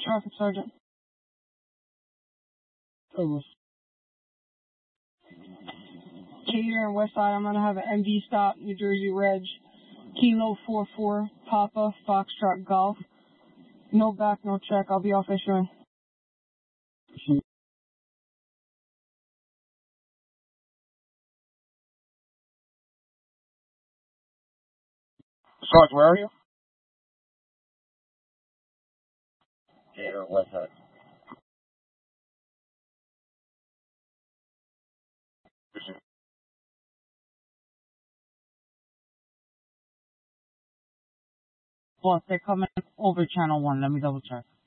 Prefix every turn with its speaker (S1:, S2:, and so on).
S1: Traffic Sergeant.
S2: Douglas.
S1: Cater and West Side, I'm going to have an MD stop, New Jersey Reg, Kilo 44, Papa, Foxtrot Golf. No back, no check. I'll be off issuing.
S2: Sarge, where are you? Cater, West Side.
S1: Boss, they're coming over channel 1. Let me double check.